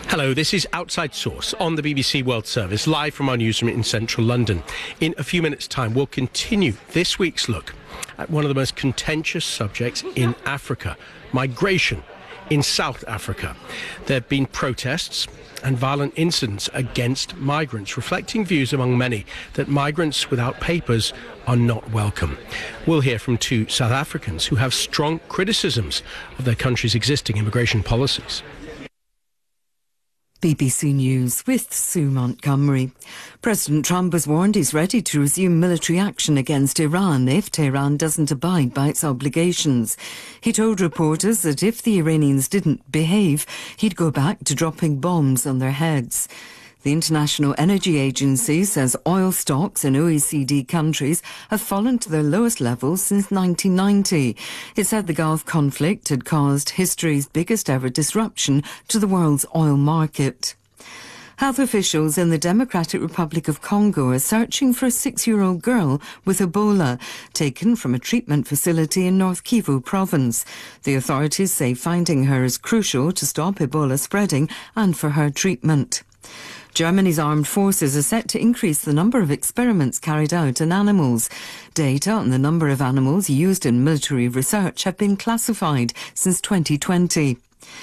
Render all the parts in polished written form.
Hello, this is Outside Source on the BBC World Service, live from our newsroom in central London. In a few minutes' time, we'll continue this week's look at one of the most contentious subjects in Africa, migration in South Africa. There have been protests and violent incidents against migrants, reflecting views among many that migrants without papers are not welcome. We'll hear from two South Africans who have strong criticisms of their country's existing immigration policies. BBC News with Sue Montgomery. President Trump has warned he's ready to resume military action against Iran if Tehran doesn't abide by its obligations. He told reporters that if the Iranians didn't behave, he'd go back to dropping bombs on their heads. The International Energy Agency says oil stocks in OECD countries have fallen to their lowest levels since 1990. It said the Gulf conflict had caused history's biggest ever disruption to the world's oil market. Health officials in the Democratic Republic of Congo are searching for a 6-year-old girl with Ebola, taken from a treatment facility in North Kivu province. The authorities say finding her is crucial to stop Ebola spreading and for her treatment. Germany's armed forces are set to increase the number of experiments carried out on animals. Data on the number of animals used in military research have been classified since 2020.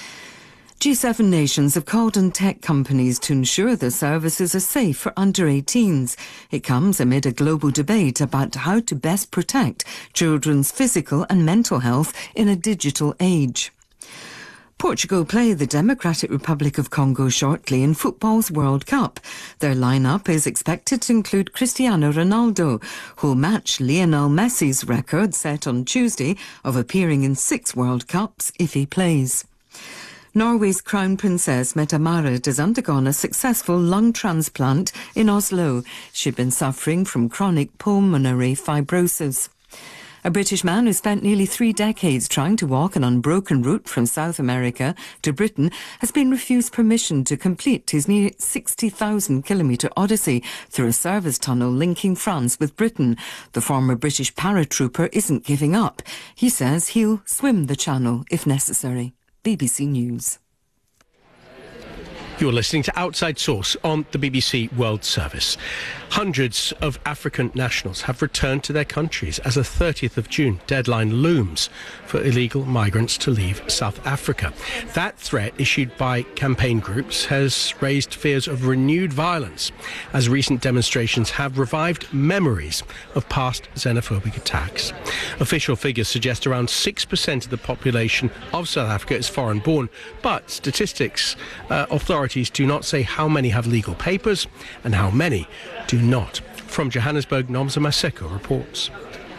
G7 nations have called on tech companies to ensure their services are safe for under-18s. It comes amid a global debate about how to best protect children's physical and mental health in a digital age. Portugal play the Democratic Republic of Congo shortly in football's World Cup. Their lineup is expected to include Cristiano Ronaldo, who'll match Lionel Messi's record set on Tuesday of appearing in 6 World Cups if he plays. Norway's Crown Princess Mette-Marit has undergone a successful lung transplant in Oslo. She'd been suffering from chronic pulmonary fibrosis. A British man who spent nearly 3 decades trying to walk an unbroken route from South America to Britain has been refused permission to complete his near 60,000-kilometre odyssey through a service tunnel linking France with Britain. The former British paratrooper isn't giving up. He says he'll swim the channel if necessary. BBC News. You're listening to Outside Source on the BBC World Service. Hundreds of African nationals have returned to their countries as a 30th of June deadline looms for illegal migrants to leave South Africa. That threat, issued by campaign groups, has raised fears of renewed violence as recent demonstrations have revived memories of past xenophobic attacks. Official figures suggest around 6% of the population of South Africa is foreign-born, but statistics authorities do not say how many have legal papers and how many do not. From Johannesburg, Nomza Maseko reports.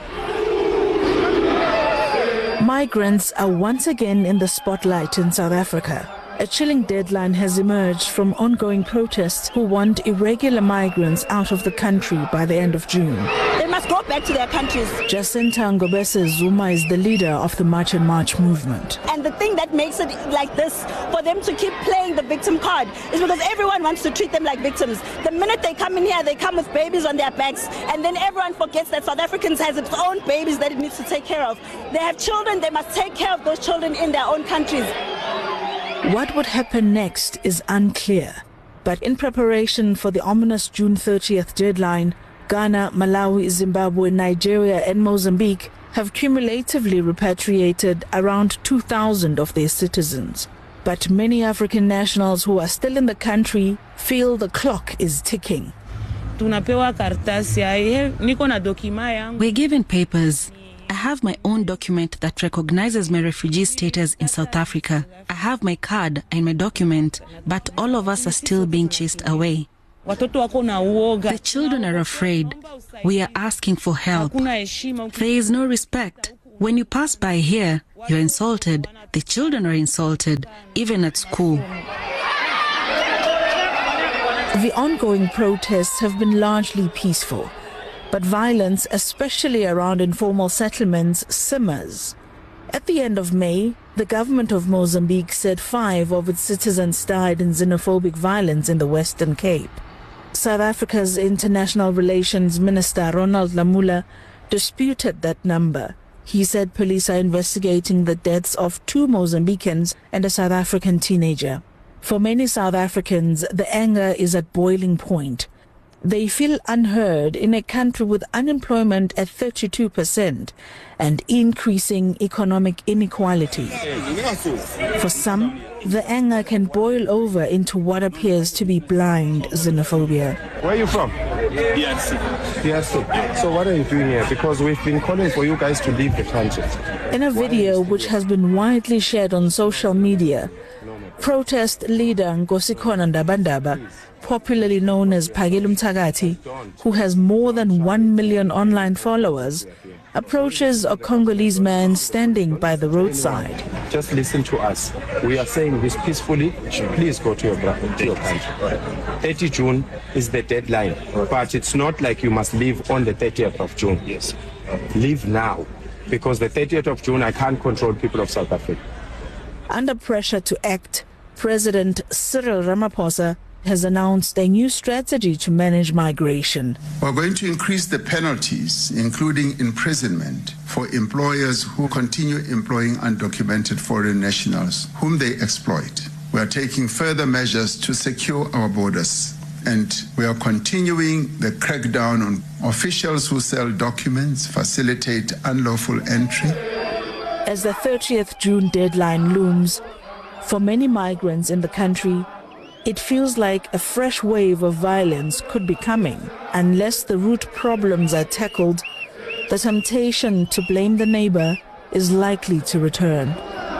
Migrants are once again in the spotlight in South Africa. A chilling deadline has emerged from ongoing protests who want irregular migrants out of the country by the end of June. They must go back to their countries. Jacinta Ngobese Zuma is the leader of the March and March movement. And the thing that makes it like this, for them to keep playing the victim card, is because everyone wants to treat them like victims. The minute they come in here, they come with babies on their backs, and then everyone forgets that South Africans has its own babies that it needs to take care of. They have children, they must take care of those children in their own countries. What would happen next is unclear. But in preparation for the ominous June 30th deadline, Ghana, Malawi, Zimbabwe, Nigeria and Mozambique have cumulatively repatriated around 2,000 of their citizens. But many African nationals who are still in the country feel the clock is ticking. We're given papers. I have my own document that recognizes my refugee status in South Africa. I have my card and my document, but all of us are still being chased away. The children are afraid. We are asking for help. There is no respect. When you pass by here, you're insulted. The children are insulted, even at school. The ongoing protests have been largely peaceful. But violence, especially around informal settlements, simmers. At the end of May, the government of Mozambique said 5 of its citizens died in xenophobic violence in the Western Cape. South Africa's International Relations Minister Ronald Lamola disputed that number. He said police are investigating the deaths of 2 Mozambicans and a South African teenager. For many South Africans, the anger is at boiling point. They feel unheard in a country with unemployment at 32% and increasing economic inequality. For some, the anger can boil over into what appears to be blind xenophobia. Where are you from? Yes. So what are you doing here? Because we've been calling for you guys to leave the country. In a video which has been widely shared on social media, protest leader Nkosikhona Ndabandaba, popularly known as Phakile Mthakathi, who has more than 1 million online followers, approaches a Congolese man standing by the roadside. Just listen to us. We are saying this peacefully. Please go to your country. 30 June is the deadline, but it's not like you must leave on the 30th of June. Yes. Leave now, because the 30th of June, I can't control people of South Africa. Under pressure to act, President Cyril Ramaphosa has announced a new strategy to manage migration. We're going to increase the penalties, including imprisonment, for employers who continue employing undocumented foreign nationals whom they exploit. We are taking further measures to secure our borders, and we are continuing the crackdown on officials who sell documents, facilitate unlawful entry. As the 30th June deadline looms, for many migrants in the country, it feels like a fresh wave of violence could be coming. Unless the root problems are tackled, the temptation to blame the neighbor is likely to return.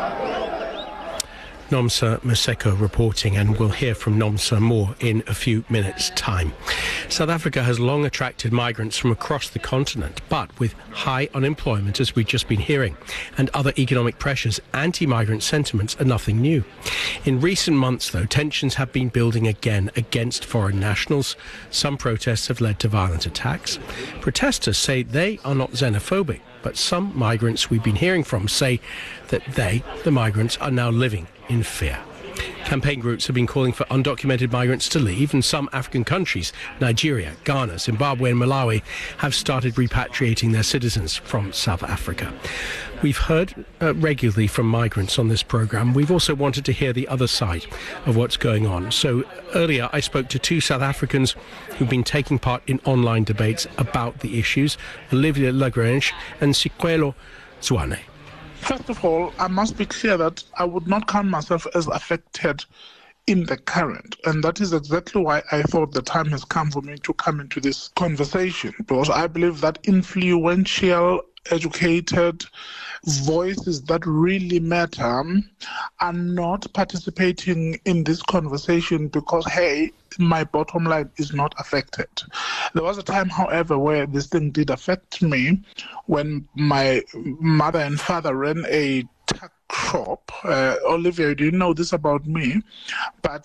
Nomsa Maseko reporting, and we'll hear from Nomsa more in a few minutes' time. South Africa has long attracted migrants from across the continent, but with high unemployment, as we've just been hearing, and other economic pressures, anti-migrant sentiments are nothing new. In recent months, though, tensions have been building again against foreign nationals. Some protests have led to violent attacks. Protesters say they are not xenophobic, but some migrants we've been hearing from say that they, the migrants, are now living in fear. Campaign groups have been calling for undocumented migrants to leave, and some African countries, Nigeria, Ghana, Zimbabwe and Malawi, have started repatriating their citizens from South Africa. We've heard regularly from migrants on this programme. We've also wanted to hear the other side of what's going on. So earlier I spoke to two South Africans who've been taking part in online debates about the issues, Olivia Lagrange and Sikwelo Zwane. First of all, I must be clear that I would not count myself as affected in the current. And that is exactly why I thought the time has come for me to come into this conversation, because I believe that influential, educated voices that really matter are not participating in this conversation because, hey, my bottom line is not affected. There was a time, however, where this thing did affect me when my mother and father ran a tuck shop. Olivia, you didn't know this about me, but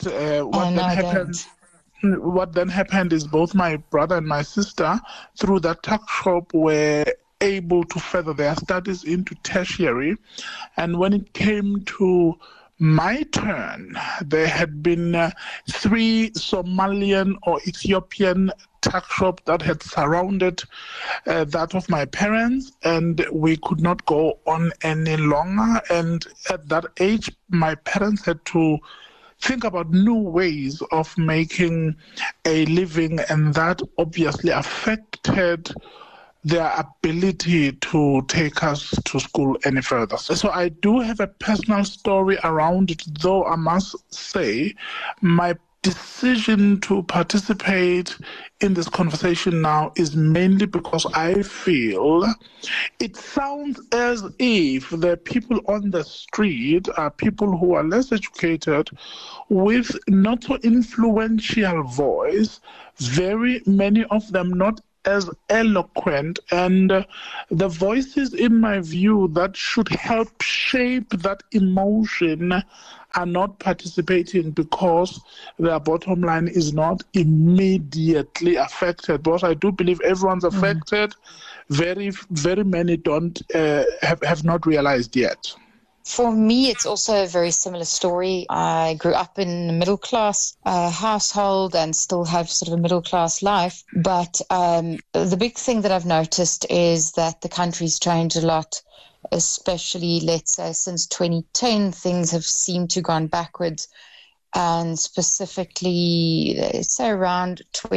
what then happened is both my brother and my sister, through that tuck shop, were able to further their studies into tertiary. And when it came to my turn, there had been 3 Somalian or Ethiopian tuck shops that had surrounded that of my parents, and we could not go on any longer. And at that age, my parents had to think about new ways of making a living, and that obviously affected their ability to take us to school any further. So I do have a personal story around it, though I must say my decision to participate in this conversation now is mainly because I feel it sounds as if the people on the street are people who are less educated with not so influential voice, very many of them not as eloquent, and the voices, in my view, that should help shape that emotion are not participating because their bottom line is not immediately affected. But I do believe everyone's affected. Very, very many don't have not realized yet. For me, it's also a very similar story. I grew up in a middle-class household and still have sort of a middle-class life. But the big thing that I've noticed is that the country's changed a lot, especially, let's say, since 2010. Things have seemed to have gone backwards. And specifically, let's say around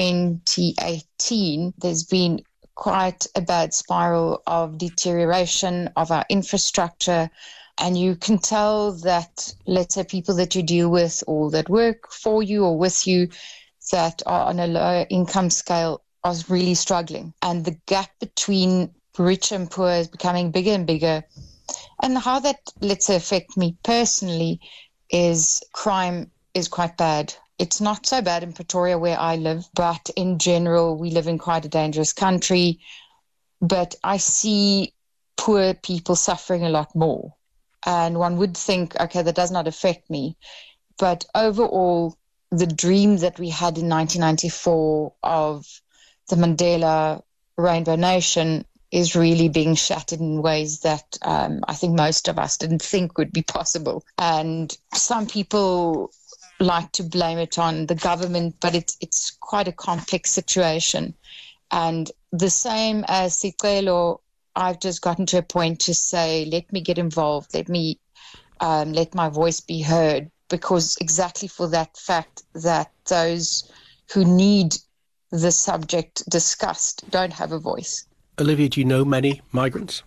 2018, there's been quite a bad spiral of deterioration of our infrastructure. And you can tell that, let's say, people that you deal with or that work for you or with you that are on a lower income scale are really struggling. And the gap between rich and poor is becoming bigger and bigger. And how that, let's say, affect me personally is crime is quite bad. It's not so bad in Pretoria where I live, but in general, we live in quite a dangerous country. But I see poor people suffering a lot more. And one would think, okay, that does not affect me. But overall, the dream that we had in 1994 of the Mandela Rainbow Nation is really being shattered in ways that I think most of us didn't think would be possible. And some people like to blame it on the government, but it's quite a complex situation. And the same as Sicelo, I've just gotten to a point to say, let me get involved, let me let my voice be heard, because exactly for that fact that those who need the subject discussed don't have a voice. Olivia, do you know many migrants?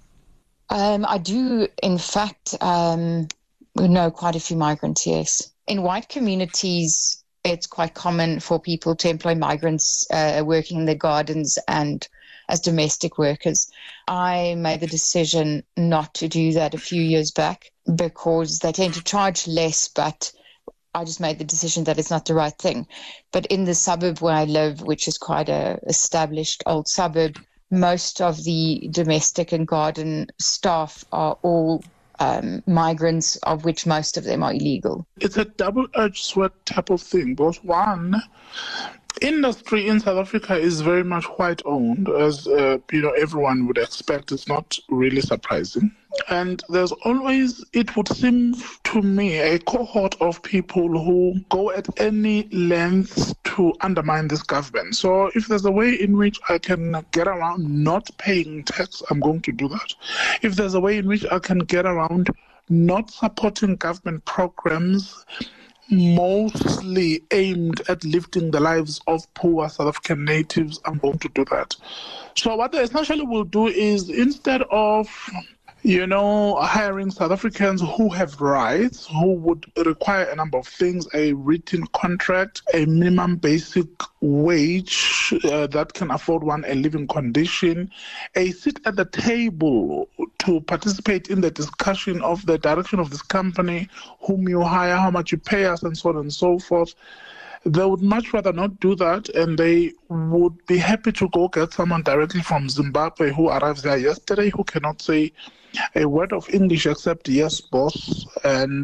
I do, in fact, know quite a few migrants, yes. In white communities, it's quite common for people to employ migrants working in their gardens and as domestic workers. I made the decision not to do that a few years back because they tend to charge less, but I just made the decision that it's not the right thing. But in the suburb where I live, which is quite a established old suburb, most of the domestic and garden staff are all migrants, of which most of them are illegal. It's a double-edged sword type of thing. Because one, industry in South Africa is very much white-owned, as everyone would expect. It's not really surprising. And there's always, it would seem to me, a cohort of people who go at any length to undermine this government. So if there's a way in which I can get around not paying tax, I'm going to do that. If there's a way in which I can get around not supporting government programs mostly aimed at lifting the lives of poor South African natives, I'm going to do that. So what they essentially will do is, instead of hiring South Africans who have rights, who would require a number of things, a written contract, a minimum basic wage that can afford one a living condition, a seat at the table to participate in the discussion of the direction of this company, whom you hire, how much you pay us, and so on and so forth. They would much rather not do that, and they would be happy to go get someone directly from Zimbabwe who arrived there yesterday, who cannot say a word of English except yes, boss, and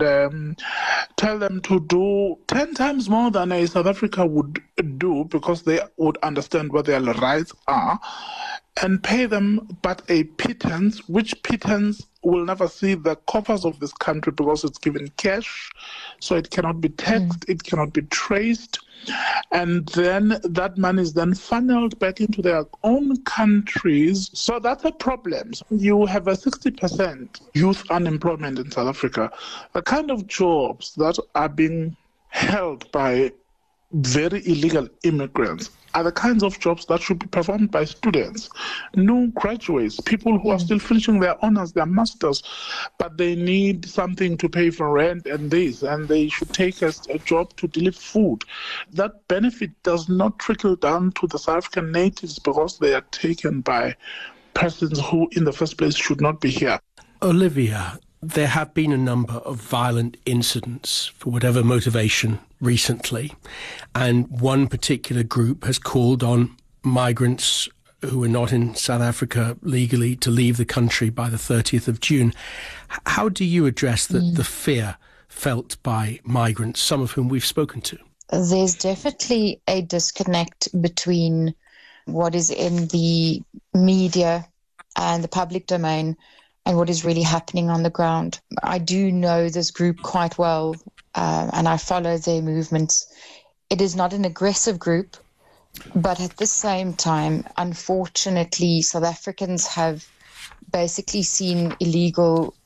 tell them to do 10 times more than a South Africa would do, because they would understand what their rights are, and pay them but a pittance, which pittance will never see the coffers of this country because it's given cash, so it cannot be taxed, it cannot be traced, and then that money is then funneled back into their own countries. So that's a problem. You have a 60% youth unemployment in South Africa. The kind of jobs that are being held by very illegal immigrants are the kinds of jobs that should be performed by students, new graduates, people who are still finishing their honors, their masters, but they need something to pay for rent and this, and they should take a job to deliver food. That benefit does not trickle down to the South African natives because they are taken by persons who in the first place should not be here. Olivia, there have been a number of violent incidents, for whatever motivation, recently, and one particular group has called on migrants who are not in South Africa legally to leave the country by the 30th of June. How do you address the fear felt by migrants, some of whom we've spoken to? There's definitely a disconnect between what is in the media and the public domain and what is really happening on the ground. I do know this group quite well, and I follow their movements. It is not an aggressive group, but at the same time, unfortunately, South Africans have basically seen illegal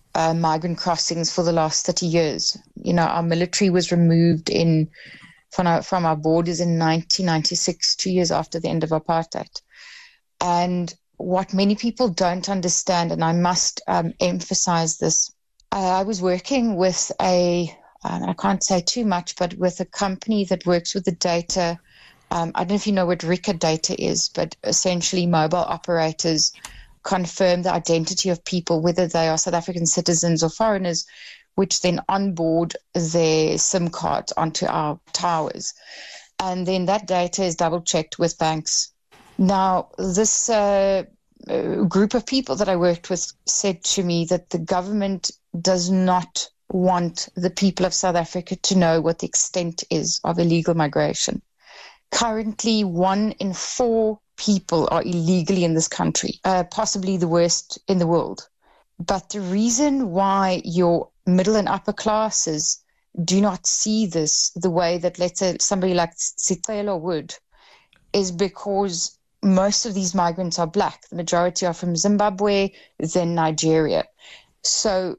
migrant crossings for the last 30 years. You know, our military was removed from our borders in 1996, 2 years after the end of apartheid. And what many people don't understand, and I must emphasize this, I was working with I can't say too much, but with a company that works with the data. I don't know if you know what RICA data is, but essentially mobile operators confirm the identity of people, whether they are South African citizens or foreigners, which then onboard their SIM cards onto our towers. And then that data is double-checked with banks. Now, this group of people that I worked with said to me that the government does not want the people of South Africa to know what the extent is of illegal migration. Currently, 1 in 4 people are illegally in this country, possibly the worst in the world. But the reason why your middle and upper classes do not see this the way that, let's say, somebody like Sicelo would, is because most of these migrants are black. The majority are from Zimbabwe, then Nigeria. So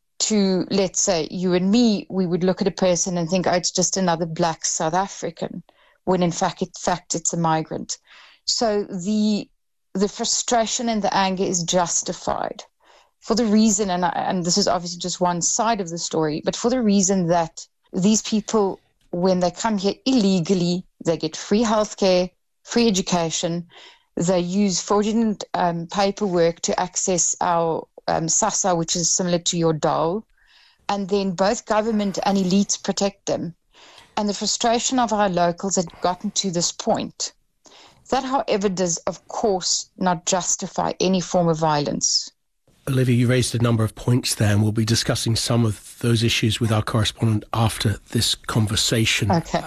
to, let's say, you and me, we would look at a person and think, oh, it's just another black South African, when in fact it's a migrant. So the frustration and the anger is justified for the reason, and this is obviously just one side of the story, but for the reason that these people, when they come here illegally, they get free healthcare, free education, they use fraudulent paperwork to access our SASSA, which is similar to your dole, and then both government and elites protect them. And the frustration of our locals had gotten to this point. That, however, does, of course, not justify any form of violence. Olivia, you raised a number of points there, and we'll be discussing some of those issues with our correspondent after this conversation. Okay.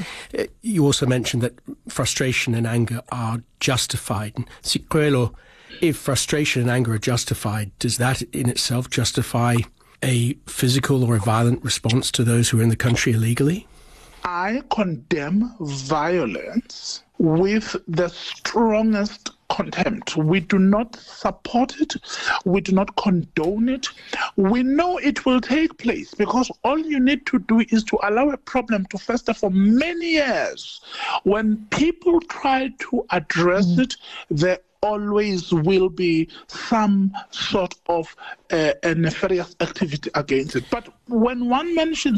You also mentioned that frustration and anger are justified. And Sicelo, if frustration and anger are justified, does that in itself justify a physical or a violent response to those who are in the country illegally? I condemn violence with the strongest contempt. We do not support it. We do not condone it. We know it will take place because all you need to do is to allow a problem to fester for many years. When people try to address it, there always will be some sort of a nefarious activity against it. But when one mentions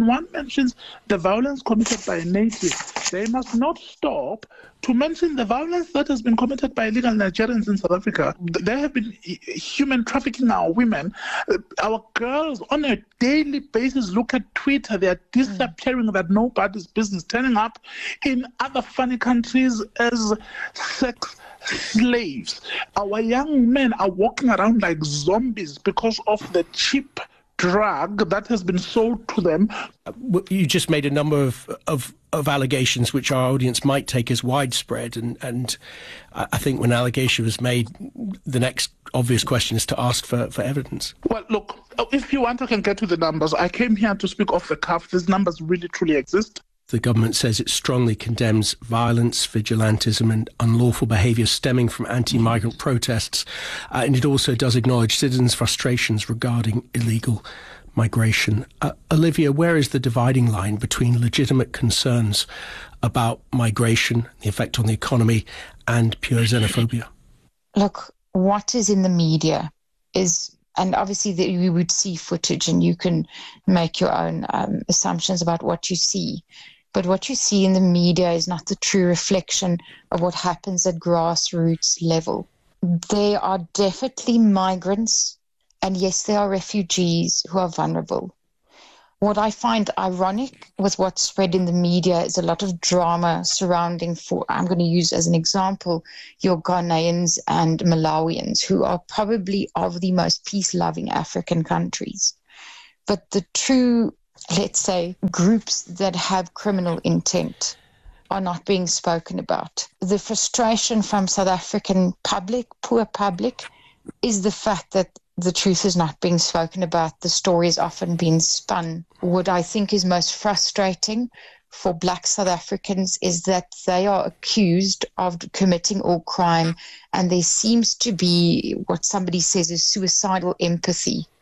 the violence committed by a native, they must not stop to mention the violence that has been committed by illegal Nigerians in South Africa. There have been human trafficking our women. Our girls on a daily basis look at Twitter. They are disappearing that nobody's business, turning up in other funny countries as sex slaves. Our young men are walking around like zombies because of the cheap drug that has been sold to them. You just made a number of allegations which our audience might take as widespread, and I think when an allegation was made, the next obvious question is to ask for evidence. Well, look, if you want, I can get to the numbers. I came here to speak off the cuff. These numbers really, truly exist. The government says it strongly condemns violence, vigilantism and unlawful behaviour stemming from anti-migrant protests. And it also does acknowledge citizens' frustrations regarding illegal migration. Olivia, where is the dividing line between legitimate concerns about migration, the effect on the economy, and pure xenophobia? Look, what is in the media is, and obviously you would see footage and you can make your own assumptions about what you see. But what you see in the media is not the true reflection of what happens at grassroots level. There are definitely migrants, and yes, there are refugees who are vulnerable. What I find ironic with what's spread in the media is a lot of drama surrounding, I'm going to use as an example, your Ghanaians and Malawians, who are probably of the most peace-loving African countries. But the true, let's say, groups that have criminal intent are not being spoken about. The frustration from South African public, poor public, is the fact that the truth is not being spoken about. The story is often being spun. What I think is most frustrating for Black South Africans is that they are accused of committing all crime, and there seems to be what somebody says is suicidal empathy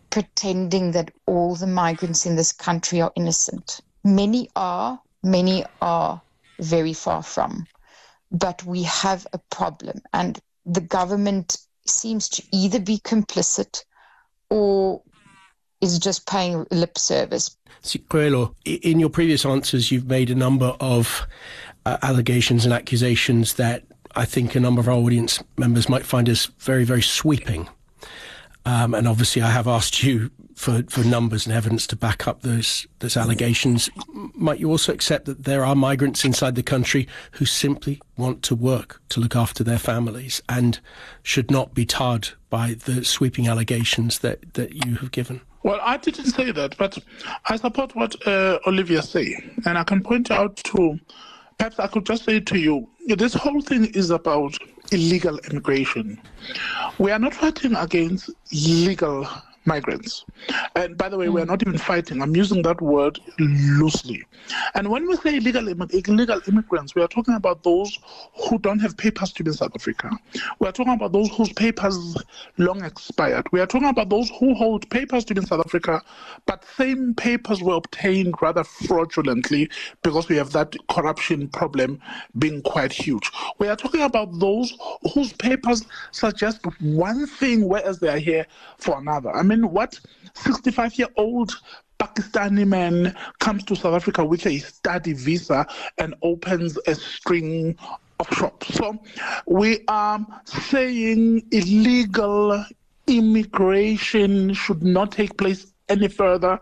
pretending that all the migrants in this country are innocent. Many are very far from. But we have a problem, and the government seems to either be complicit or is just paying lip service. Sicelo, in your previous answers, you've made a number of allegations and accusations that I think a number of our audience members might find as very, very sweeping. And obviously I have asked you for numbers and evidence to back up those allegations. Might you also accept that there are migrants inside the country who simply want to work, to look after their families, and should not be tarred by the sweeping allegations that you have given? Well, I didn't say that, but I support what Olivia say. And I can point out to, perhaps I could just say to you, this whole thing is about illegal immigration. We are not fighting against legal migrants. And by the way, we're not even fighting. I'm using that word loosely. And when we say illegal immigrants, we are talking about those who don't have papers to be in South Africa. We are talking about those whose papers long expired. We are talking about those who hold papers to be in South Africa, but same papers were obtained rather fraudulently because we have that corruption problem being quite huge. We are talking about those whose papers suggest one thing, whereas they are here for another. I mean, what 65-year-old Pakistani man comes to South Africa with a study visa and opens a string of shops? So we are saying illegal immigration should not take place any further.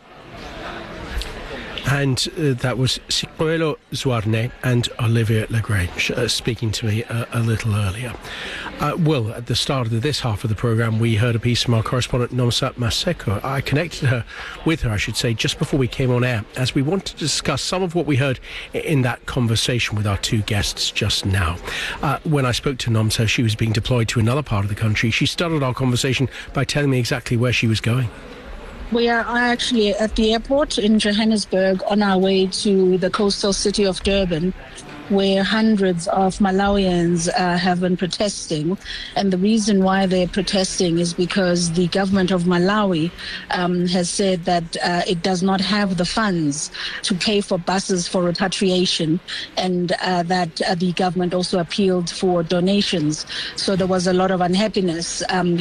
And that was Sicelo Zwane and Olivia Lagrange speaking to me a little earlier. Well, at the start of this half of the programme, we heard a piece from our correspondent Nomsa Maseko. I connected with her, just before we came on air, as we wanted to discuss some of what we heard in that conversation with our two guests just now. When I spoke to Nomsa, she was being deployed to another part of the country. She started our conversation by telling me exactly where she was going. We are actually at the airport in Johannesburg on our way to the coastal city of Durban, where hundreds of Malawians have been protesting. And the reason why they're protesting is because the government of Malawi has said that it does not have the funds to pay for buses for repatriation, and that the government also appealed for donations. So there was a lot of unhappiness,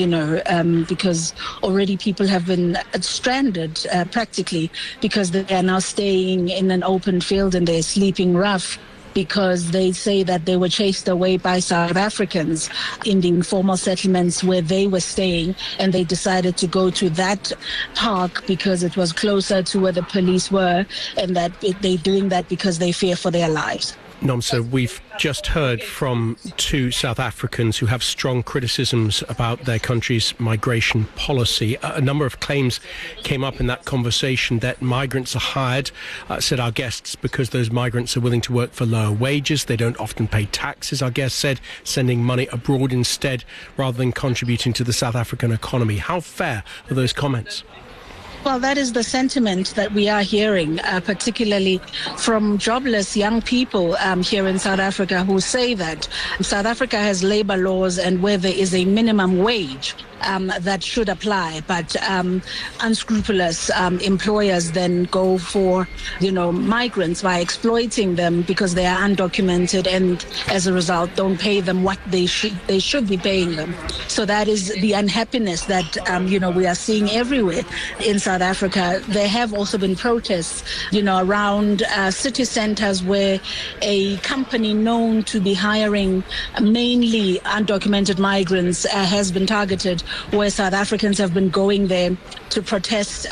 because already people have been stranded practically, because they are now staying in an open field and they're sleeping rough, because they say that they were chased away by South Africans in the informal settlements where they were staying, and they decided to go to that park because it was closer to where the police were, and that they're doing that because they fear for their lives. Nomsa, we've just heard from two South Africans who have strong criticisms about their country's migration policy. A number of claims came up in that conversation that migrants are hired, said our guests, because those migrants are willing to work for lower wages. They don't often pay taxes, our guest said, sending money abroad instead rather than contributing to the South African economy. How fair are those comments? Well, that is the sentiment that we are hearing, particularly from jobless young people here in South Africa, who say that South Africa has labor laws and where there is a minimum wage that should apply, but unscrupulous employers then go for, migrants by exploiting them because they are undocumented, and as a result don't pay them what they should be paying them. So that is the unhappiness that we are seeing everywhere in South Africa. There have also been protests, around city centers where a company known to be hiring mainly undocumented migrants has been targeted, where South Africans have been going there to protest,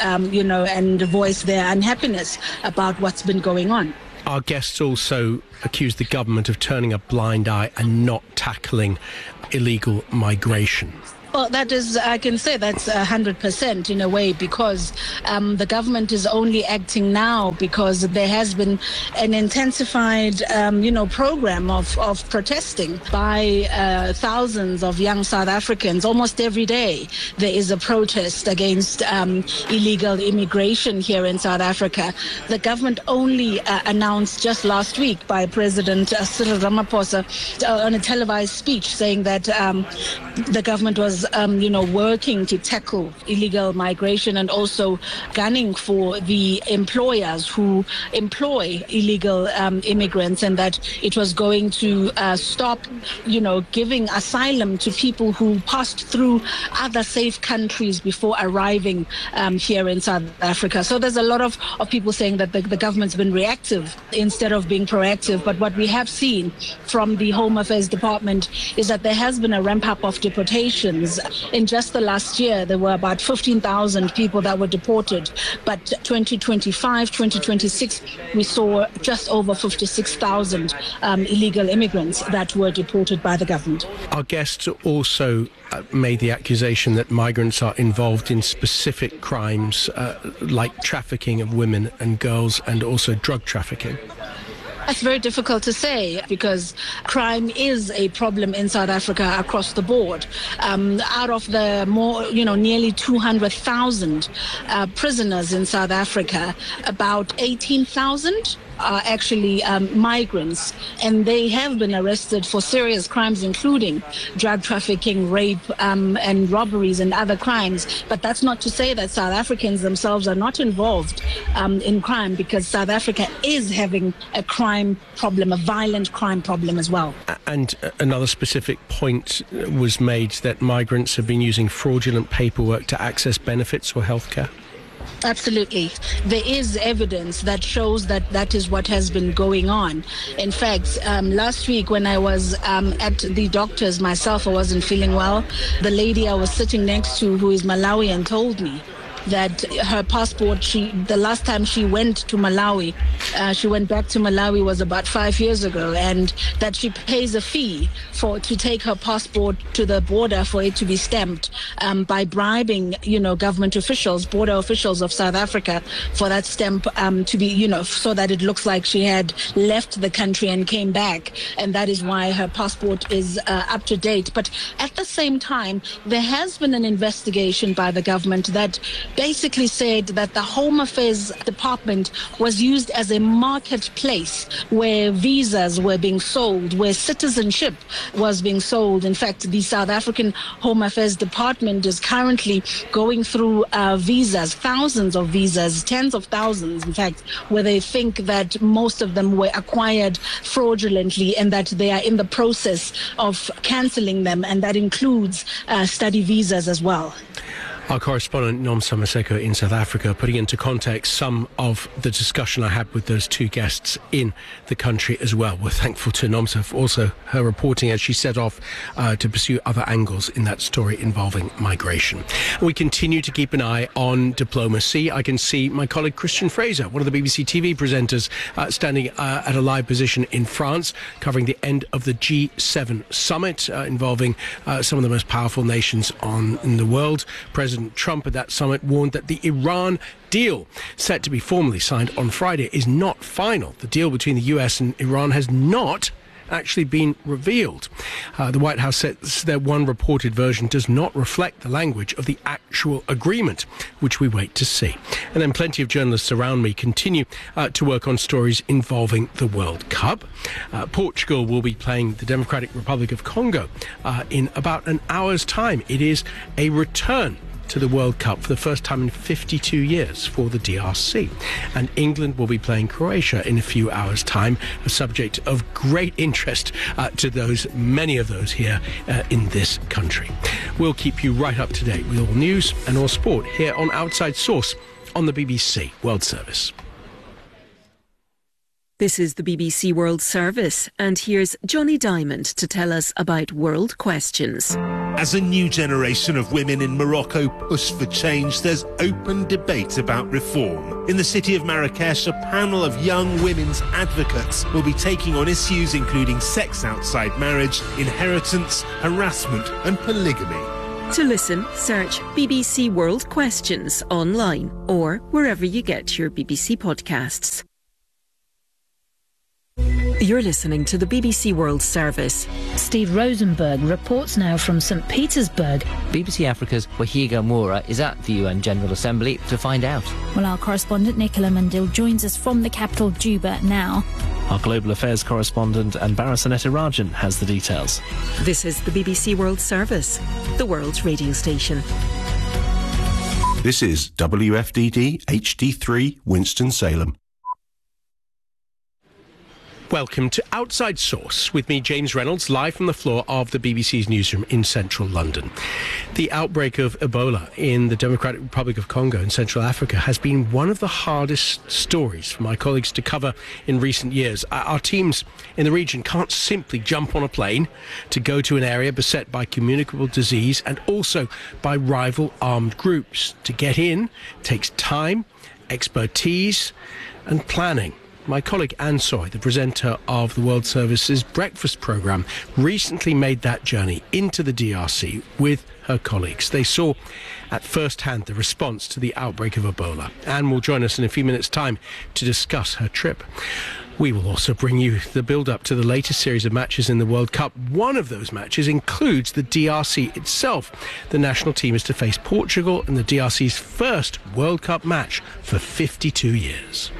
and voice their unhappiness about what's been going on. Our guests also accused the government of turning a blind eye and not tackling illegal migration. Well, that is, I can say that's 100% in a way, because the government is only acting now because there has been an intensified, program of protesting by thousands of young South Africans. Almost every day there is a protest against illegal immigration here in South Africa. The government only announced just last week by President Cyril Ramaphosa on a televised speech saying that the government was is, working to tackle illegal migration and also gunning for the employers who employ illegal immigrants, and that it was going to stop, giving asylum to people who passed through other safe countries before arriving here in South Africa. So there's a lot of people saying that the government's been reactive instead of being proactive. But what we have seen from the Home Affairs Department is that there has been a ramp up of deportations. In just the last year, there were about 15,000 people that were deported. But 2025, 2026, we saw just over 56,000 illegal immigrants that were deported by the government. Our guests also made the accusation that migrants are involved in specific crimes like trafficking of women and girls and also drug trafficking. That's very difficult to say because crime is a problem in South Africa across the board. Out of the nearly 200,000 prisoners in South Africa, about 18,000 are actually migrants, and they have been arrested for serious crimes, including drug trafficking, rape, and robberies and other crimes. But that's not to say that South Africans themselves are not involved in crime, because South Africa is having a crime problem, a violent crime problem as well. And another specific point was made that migrants have been using fraudulent paperwork to access benefits or healthcare. Absolutely. There is evidence that shows that that is what has been going on. In fact, last week when I was at the doctor's myself, I wasn't feeling well. The lady I was sitting next to, who is Malawian, told me that her passport, the last time she went to Malawi, she went back to Malawi was about 5 years ago, and that she pays a fee to take her passport to the border for it to be stamped by bribing, government officials, border officials of South Africa for that stamp to be, so that it looks like she had left the country and came back. And that is why her passport is up to date. But at the same time, there has been an investigation by the government that basically said that the Home Affairs Department was used as a marketplace where visas were being sold, where citizenship was being sold. In fact, the South African Home Affairs Department is currently going through visas, thousands of visas, tens of thousands, in fact, where they think that most of them were acquired fraudulently and that they are in the process of cancelling them, and that includes study visas as well. Our correspondent Nomsa Maseko in South Africa, putting into context some of the discussion I had with those two guests in the country as well. We're thankful to Nomsa for also her reporting as she set off to pursue other angles in that story involving migration. We continue to keep an eye on diplomacy. I can see my colleague Christian Fraser, one of the BBC TV presenters, standing at a live position in France, covering the end of the G7 summit involving some of the most powerful nations in the world. President Trump at that summit warned that the Iran deal, set to be formally signed on Friday, is not final. The deal between the US and Iran has not actually been revealed. The White House says that one reported version does not reflect the language of the actual agreement, which we wait to see. And then plenty of journalists around me continue to work on stories involving the World Cup. Portugal will be playing the Democratic Republic of Congo in about an hour's time. It is a return to the World Cup for the first time in 52 years for the DRC. And England will be playing Croatia in a few hours' time, a subject of great interest to many of those here in this country. We'll keep you right up to date with all news and all sport here on Outside Source on the BBC World Service. This is the BBC World Service, and here's Johnny Diamond to tell us about World Questions. As a new generation of women in Morocco push for change, there's open debate about reform. In the city of Marrakesh, a panel of young women's advocates will be taking on issues including sex outside marriage, inheritance, harassment and polygamy. To listen, search BBC World Questions online or wherever you get your BBC podcasts. You're listening to the BBC World Service. Steve Rosenberg reports now from St. Petersburg. BBC Africa's Wahiga Moura is at the UN General Assembly to find out. Well, our correspondent Nicola Mundil joins us from the capital, Juba, now. Our Global Affairs correspondent Anbara Sanetirajan has the details. This is the BBC World Service, the world's radio station. This is WFDD HD3 Winston-Salem. Welcome to Outside Source with me, James Reynolds, live from the floor of the BBC's newsroom in central London. The outbreak of Ebola in the Democratic Republic of Congo in Central Africa has been one of the hardest stories for my colleagues to cover in recent years. Our teams in the region can't simply jump on a plane to go to an area beset by communicable disease and also by rival armed groups. To get in takes time, expertise and planning. My colleague Anne Soy, the presenter of the World Service's breakfast programme, recently made that journey into the DRC with her colleagues. They saw at first hand the response to the outbreak of Ebola. Anne will join us in a few minutes' time to discuss her trip. We will also bring you the build-up to the latest series of matches in the World Cup. One of those matches includes the DRC itself. The national team is to face Portugal in the DRC's first World Cup match for 52 years.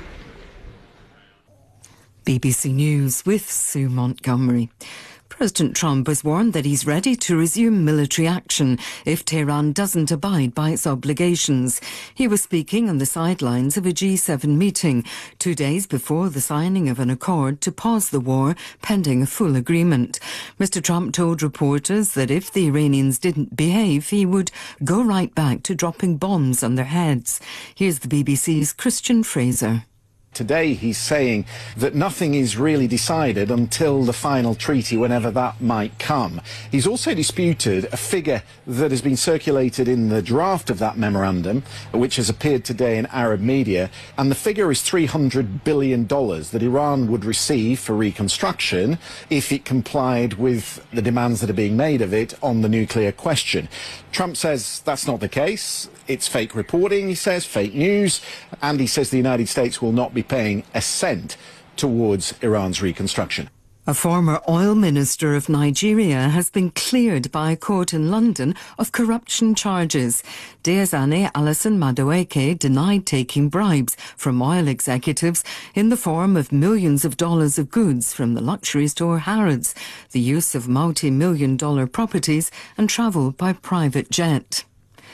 BBC News with Sue Montgomery. President Trump has warned that he's ready to resume military action if Tehran doesn't abide by its obligations. He was speaking on the sidelines of a G7 meeting 2 days before the signing of an accord to pause the war pending a full agreement. Mr. Trump told reporters that if the Iranians didn't behave, he would go right back to dropping bombs on their heads. Here's the BBC's Christian Fraser. Today he's saying that nothing is really decided until the final treaty, whenever that might come. He's also disputed a figure that has been circulated in the draft of that memorandum, which has appeared today in Arab media, and the figure is $300 billion that Iran would receive for reconstruction if it complied with the demands that are being made of it on the nuclear question. Trump says that's not the case. It's fake reporting, he says, fake news, and he says the United States will not be paying a cent towards Iran's reconstruction. A former oil minister of Nigeria has been cleared by a court in London of corruption charges. Diezani Alison Madueke denied taking bribes from oil executives in the form of millions of dollars of goods from the luxury store Harrods, the use of multi-million-dollar properties and travel by private jet.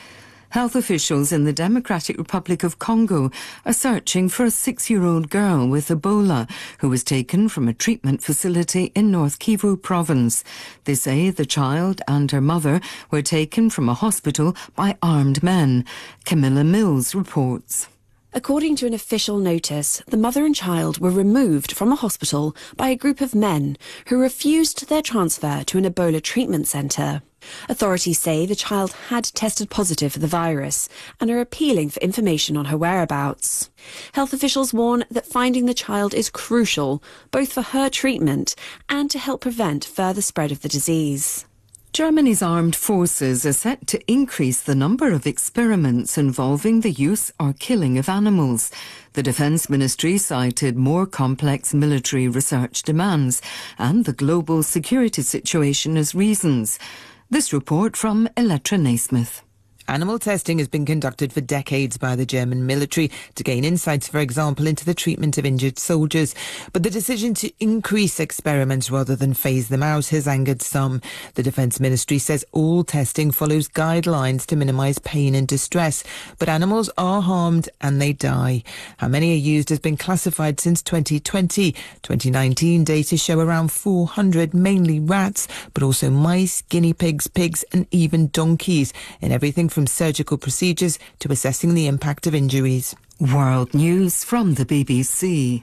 Health officials in the Democratic Republic of Congo are searching for a 6-year-old girl with Ebola who was taken from a treatment facility in North Kivu province. They say the child and her mother were taken from a hospital by armed men. Camilla Mills reports. According to an official notice, the mother and child were removed from a hospital by a group of men who refused their transfer to an Ebola treatment centre. Authorities say the child had tested positive for the virus and are appealing for information on her whereabouts. Health officials warn that finding the child is crucial, both for her treatment and to help prevent further spread of the disease. Germany's armed forces are set to increase the number of experiments involving the use or killing of animals. The Defence Ministry cited more complex military research demands and the global security situation as reasons. This report from Elettra Naismith. Animal testing has been conducted for decades by the German military to gain insights, for example, into the treatment of injured soldiers. But the decision to increase experiments rather than phase them out has angered some. The Defence Ministry says all testing follows guidelines to minimise pain and distress. But animals are harmed and they die. How many are used has been classified since 2020. 2019 data show around 400, mainly rats, but also mice, guinea pigs, pigs and even donkeys, in everything from surgical procedures to assessing the impact of injuries. World News from the BBC.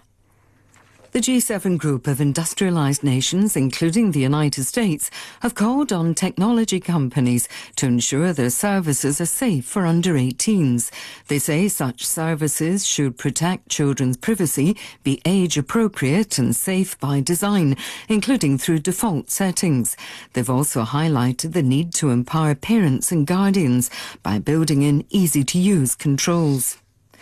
The G7 group of industrialised nations, including the United States, have called on technology companies to ensure their services are safe for under-18s. They say such services should protect children's privacy, be age-appropriate and safe by design, including through default settings. They've also highlighted the need to empower parents and guardians by building in easy-to-use controls.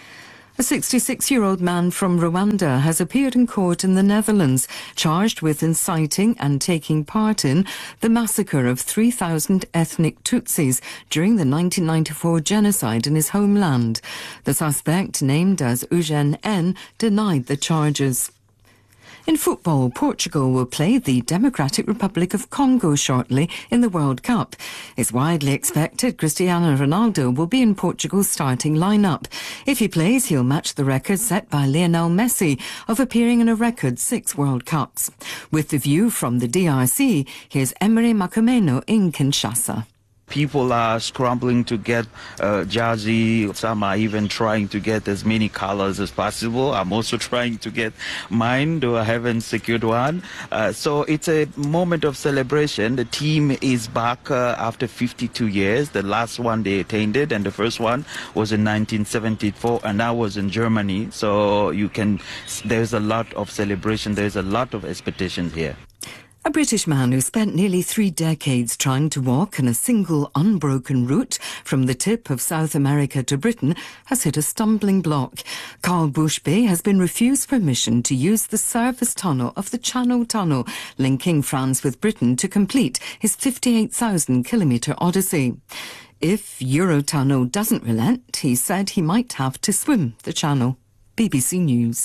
A 66-year-old man from Rwanda has appeared in court in the Netherlands, charged with inciting and taking part in the massacre of 3,000 ethnic Tutsis during the 1994 genocide in his homeland. The suspect, named as Eugene N., denied the charges. In football, Portugal will play the Democratic Republic of Congo shortly in the World Cup. It's widely expected Cristiano Ronaldo will be in Portugal's starting lineup. If he plays, he'll match the record set by Lionel Messi of appearing in a record 6 World Cups. With the view from the DRC, here's Emery Makumeno in Kinshasa. People are scrambling to get jersey. Some are even trying to get as many colors as possible. I'm also trying to get mine, though I haven't secured one. So it's a moment of celebration. The team is back after 52 years. The last one they attended, and the first one was in 1974, and that was in Germany. So there's a lot of celebration. There's a lot of expectations here. A British man who spent nearly 3 decades trying to walk in a single unbroken route from the tip of South America to Britain has hit a stumbling block. Carl Bushby has been refused permission to use the service tunnel of the Channel Tunnel, linking France with Britain to complete his 58,000-kilometre odyssey. If Eurotunnel doesn't relent, he said he might have to swim the channel. BBC News.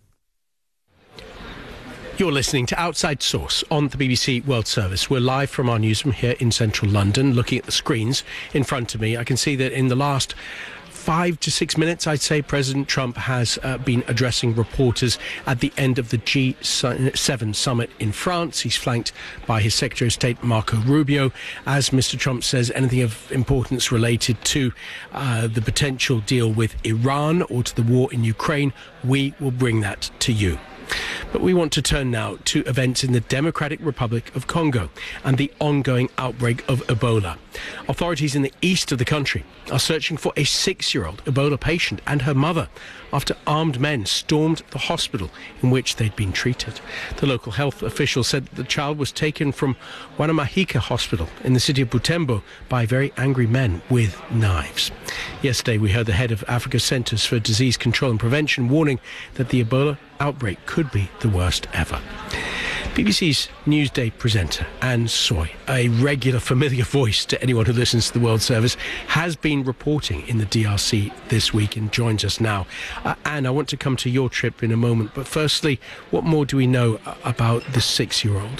You're listening to Outside Source on the BBC World Service. We're live from our newsroom here in central London, looking at the screens in front of me. I can see that in the last 5 to 6 minutes, I'd say, President Trump has been addressing reporters at the end of the G7 summit in France. He's flanked by his Secretary of State, Marco Rubio. As Mr. Trump says, anything of importance related to the potential deal with Iran or to the war in Ukraine, we will bring that to you. But we want to turn now to events in the Democratic Republic of Congo and the ongoing outbreak of Ebola. Authorities in the east of the country are searching for a 6-year-old Ebola patient and her mother after armed men stormed the hospital in which they'd been treated. The local health official said that the child was taken from Wanamahika Hospital in the city of Butembo by very angry men with knives. Yesterday, we heard the head of Africa's Centres for Disease Control and Prevention warning that the Ebola outbreak could be the worst ever. BBC's Newsday presenter, Anne Soy, a regular familiar voice to anyone who listens to the World Service, has been reporting in the DRC this week and joins us now. Anne, I want to come to your trip in a moment, but firstly, what more do we know about the 6-year-old?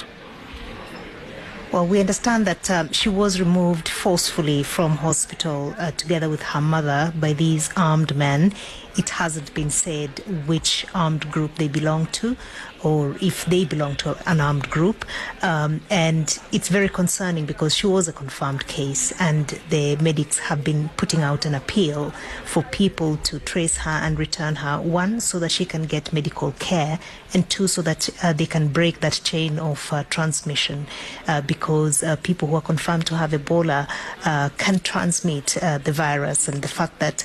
Well, we understand that she was removed forcefully from hospital together with her mother by these armed men. It hasn't been said which armed group they belong to or if they belong to an armed group. And it's very concerning because she was a confirmed case and the medics have been putting out an appeal for people to trace her and return her, 1, so that she can get medical care, and 2, so that they can break that chain of transmission because people who are confirmed to have Ebola can transmit the virus, and the fact that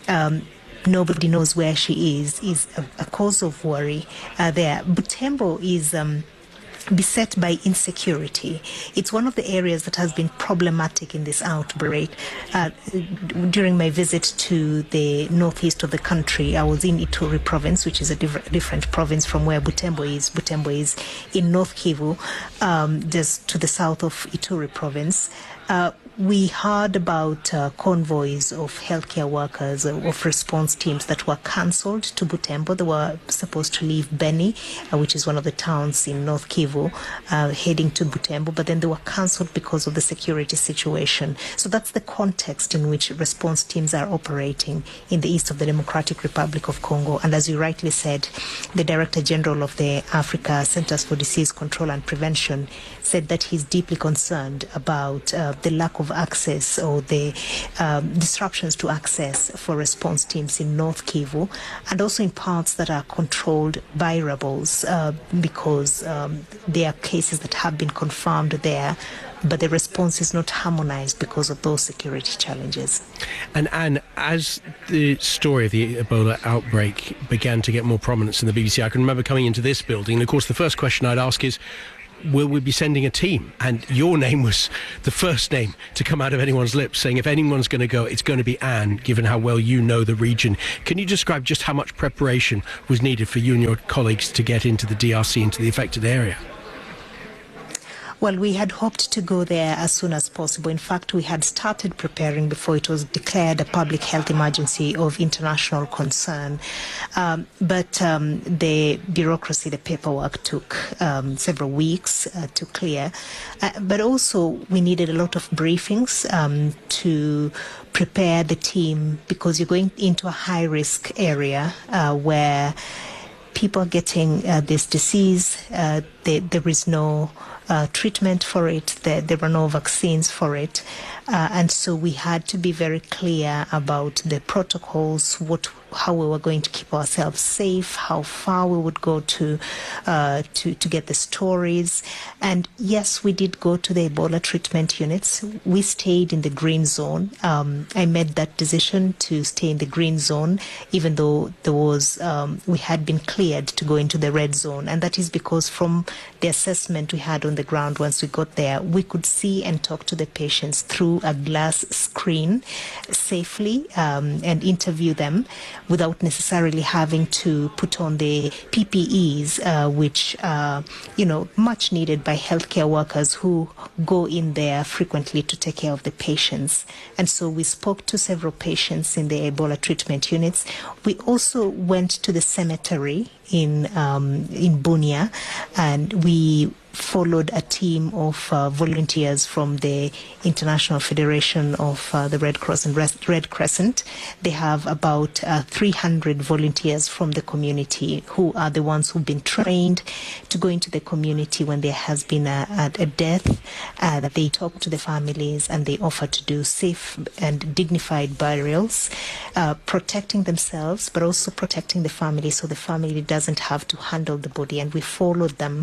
nobody knows where she is a cause of worry there. Butembo is beset by insecurity. It's one of the areas that has been problematic in this outbreak. During my visit to the northeast of the country, I was in Ituri province, which is a different province from where Butembo is. Butembo is in North Kivu, just to the south of Ituri province. We heard about convoys of healthcare workers, of response teams that were cancelled to Butembo. They were supposed to leave Beni, which is one of the towns in North Kivu, heading to Butembo, but then they were cancelled because of the security situation. So that's the context in which response teams are operating in the east of the Democratic Republic of Congo. And as you rightly said, the Director General of the Africa Centres for Disease Control and Prevention said that he's deeply concerned about the lack of access or the disruptions to access for response teams in North Kivu, and also in parts that are controlled by rebels because there are cases that have been confirmed there, but the response is not harmonized because of those security challenges. And Anne, as the story of the Ebola outbreak began to get more prominence in the BBC, I can remember coming into this building, and of course the first question I'd ask is, will we be sending a team? And your name was the first name to come out of anyone's lips, saying if anyone's going to go, it's going to be Anne, given how well you know the region. Can you describe just how much preparation was needed for you and your colleagues to get into the DRC, into the affected area? Well, we had hoped to go there as soon as possible. In fact, we had started preparing before it was declared a public health emergency of international concern. But the bureaucracy, the paperwork took several weeks to clear. But also, we needed a lot of briefings to prepare the team, because you're going into a high-risk area where people are getting this disease. There is no treatment for it. There were no vaccines for it. And so we had to be very clear about the protocols, how we were going to keep ourselves safe, how far we would go to get the stories. And yes, we did go to the Ebola treatment units. We stayed in the green zone. I made that decision to stay in the green zone, even though there was we had been cleared to go into the red zone. And that is because from the assessment we had on the ground once we got there, we could see and talk to the patients through a glass screen safely and interview them without necessarily having to put on the PPEs, which are, much needed by healthcare workers who go in there frequently to take care of the patients. And so we spoke to several patients in the Ebola treatment units. We also went to the cemetery in Bunia, and we followed a team of volunteers from the International Federation of the Red Cross and Red Crescent. They have about 300 volunteers from the community who are the ones who've been trained to go into the community when there has been a death, that they talk to the families and they offer to do safe and dignified burials, protecting themselves but also protecting the family, so the family doesn't have to handle the body. And we followed them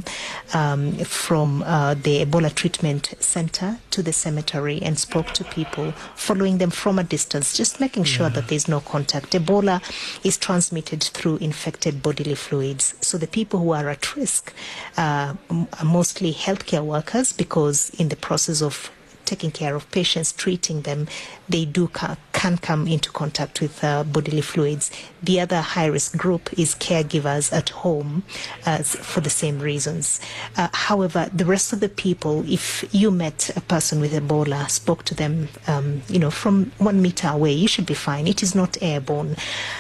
from the Ebola treatment center to the cemetery and spoke to people, following them from a distance, just making sure that there's no contact. Ebola is transmitted through infected bodily fluids. So the people who are at risk are mostly healthcare workers, because in the process of taking care of patients, treating them, they can come into contact with bodily fluids. The other high-risk group is caregivers at home for the same reasons. However, the rest of the people, if you met a person with Ebola, spoke to them, from 1 meter away, you should be fine. It is not airborne.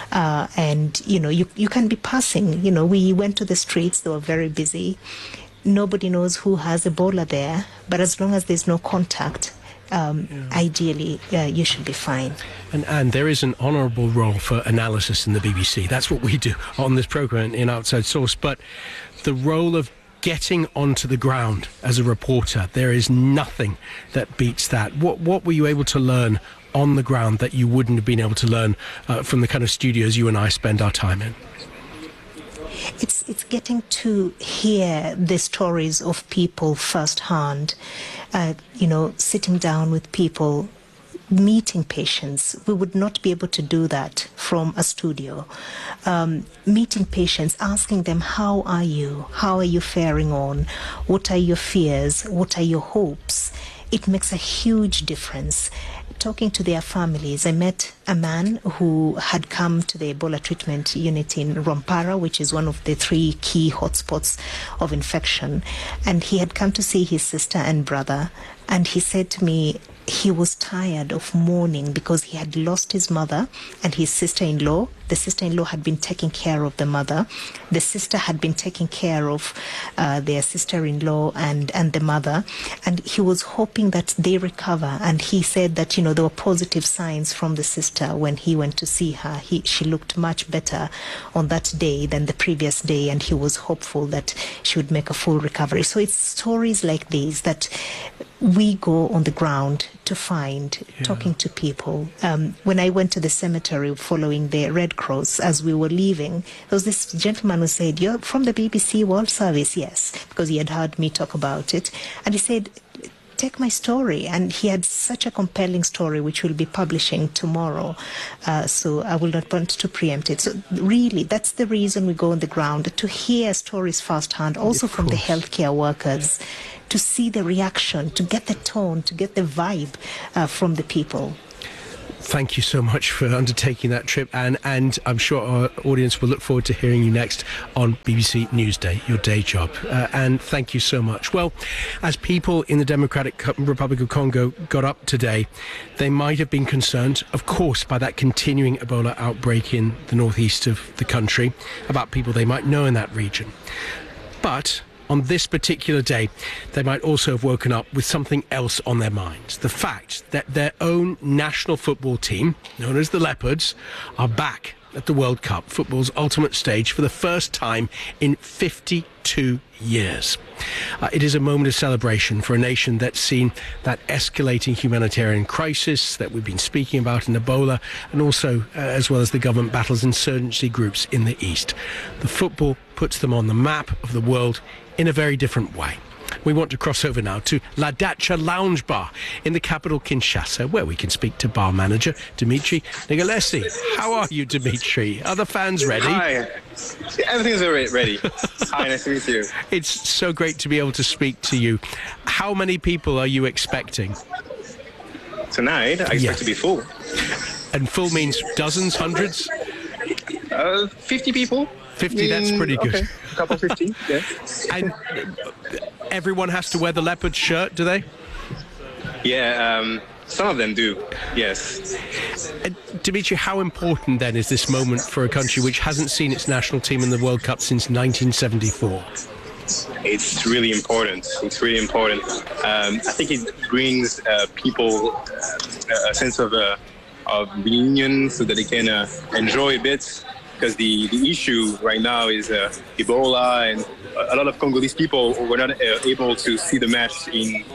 And, you can be passing. We went to the streets, they were very busy. Nobody knows who has Ebola there, but as long as there's no contact, ideally, you should be fine. And there is an honourable role for analysis in the BBC. That's what we do on this programme in Outside Source. But the role of getting onto the ground as a reporter, there is nothing that beats that. What were you able to learn on the ground that you wouldn't have been able to learn from the kind of studios you and I spend our time in? It's getting to hear the stories of people firsthand, sitting down with people, meeting patients. We would not be able to do that from a studio. Meeting patients, asking them, how are you? How are you faring on? What are your fears? What are your hopes? It makes a huge difference. Talking to their families, I met a man who had come to the Ebola treatment unit in Rwampara, which is one of the 3 key hotspots of infection, and he had come to see his sister and brother, and he said to me he was tired of mourning because he had lost his mother and his sister-in-law. The sister-in-law had been taking care of the mother. The sister had been taking care of their sister-in-law and the mother. And he was hoping that they recover. And he said that, there were positive signs from the sister when he went to see her. She looked much better on that day than the previous day. And he was hopeful that she would make a full recovery. So it's stories like these that we go on the ground to find, talking to people. When I went to the cemetery following the Red Cross, as we were leaving, there was this gentleman who said, "You're from the BBC World Service?" Yes, because he had heard me talk about it. And he said, "Take my story." And he had such a compelling story, which we'll be publishing tomorrow. So I will not want to preempt it. So really, that's the reason we go on the ground, to hear stories firsthand, also from the healthcare workers, to see the reaction, to get the tone, to get the vibe from the people. Thank you so much for undertaking that trip, Anne, and I'm sure our audience will look forward to hearing you next on BBC Newsday, your day job. And thank you so much. Well, as people in the Democratic Republic of Congo got up today, they might have been concerned, of course, by that continuing Ebola outbreak in the northeast of the country, about people they might know in that region. But on this particular day, they might also have woken up with something else on their minds. The fact that their own national football team, known as the Leopards, are back at the World Cup, football's ultimate stage, for the first time in 52 years. It is a moment of celebration for a nation that's seen that escalating humanitarian crisis that we've been speaking about in Ebola, and also, as well as the government battles insurgency groups in the east. The football puts them on the map of the world in a very different way. We want to cross over now to La Dacha Lounge Bar in the capital Kinshasa, where we can speak to bar manager Dimitri Nigalesi. How are you, Dimitri? Are the fans ready? Hi. Everything's ready. Hi, nice to meet you. It's so great to be able to speak to you. How many people are you expecting? Tonight, I expect to be full. And full means dozens, hundreds? 50 people. 50, that's pretty good. Okay. A couple 50, yeah. And everyone has to wear the leopard shirt, do they? Yeah, some of them do, yes. Dimitri, how important then is this moment for a country which hasn't seen its national team in the World Cup since 1974? It's really important. It's really important. I think it brings people a sense of reunion so that they can enjoy a bit. Because the issue right now is Ebola, and a lot of Congolese people were not able to see the match in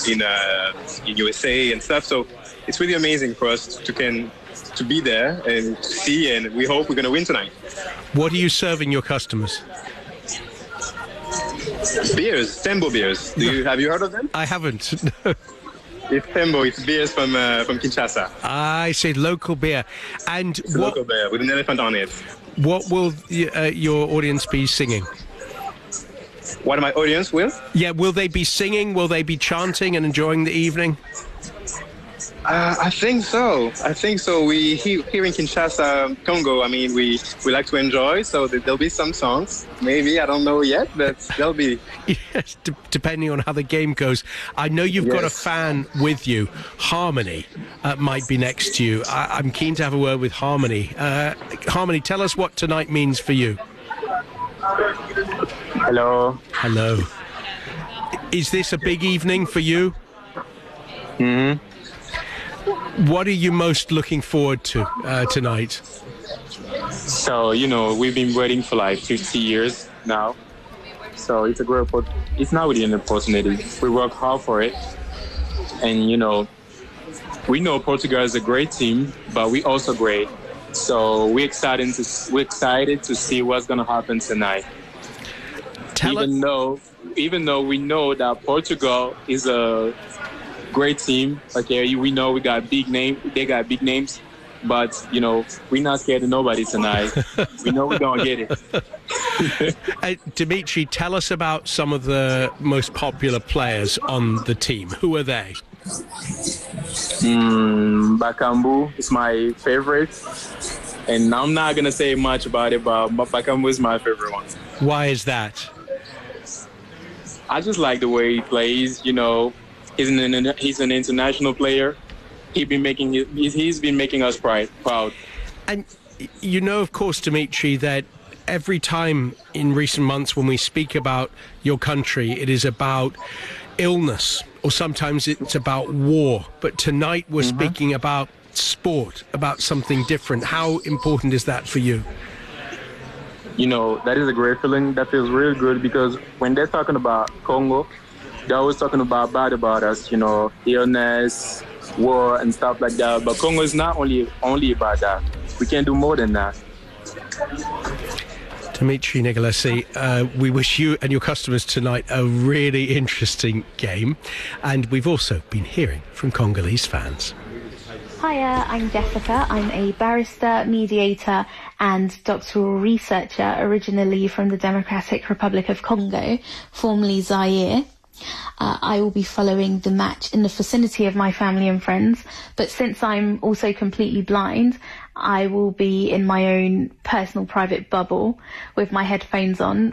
USA and stuff. So it's really amazing for us to be there and to see, and we hope we're going to win tonight. What are you serving your customers? Beers, Tembo beers. Have you heard of them? I haven't. It's Tembo. It's beers from Kinshasa. I see, local beer. And it's local beer with an elephant on it. What will your audience be singing? What my audience will? Yeah, will they be singing? Will they be chanting and enjoying the evening? I think so. We here in Kinshasa, Congo, I mean, we like to enjoy, so there'll be some songs. Maybe, I don't know yet, but there'll be. Yes, depending on how the game goes. I know you've got a fan with you. Harmony might be next to you. I'm keen to have a word with Harmony. Harmony, tell us what tonight means for you. Hello. Hello. Is this a big evening for you? Mm-hmm. What are you most looking forward to tonight? So, we've been waiting for like 50 years now. So it's a great it's not really an opportunity. We work hard for it. And, we know Portugal is a great team, but we're also great. So we're excited to see what's going to happen tonight. Even though we know that Portugal is a great team. Okay, we know we got big name. They got big names, but we're not scared of nobody tonight. We know we're gonna get it. Dimitri, tell us about some of the most popular players on the team. Who are they? Bakambu is my favorite, and I'm not gonna say much about it, but Bakambu is my favorite one. Why is that? I just like the way he plays. He's an international player. He's been making us proud. And of course, Dimitri, that every time in recent months when we speak about your country, it is about illness, or sometimes it's about war. But tonight we're speaking about sport, about something different. How important is that for you? That is a great feeling. That feels really good, because when they're talking about Congo, they're always talking bad about us, illness, war, and stuff like that. But Congo is not only about that. We can do more than that. Dimitri Nigalesi, we wish you and your customers tonight a really interesting game. And we've also been hearing from Congolese fans. Hiya, I'm Jessica. I'm a barrister, mediator and doctoral researcher, originally from the Democratic Republic of Congo, formerly Zaire. I will be following the match in the vicinity of my family and friends. But since I'm also completely blind, I will be in my own personal private bubble with my headphones on,